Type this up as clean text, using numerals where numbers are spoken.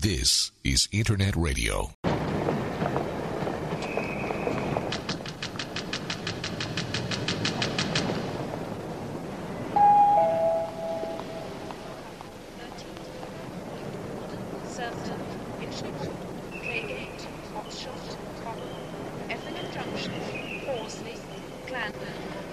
This is Internet Radio. Effingham Junction, Horsley, Clandon,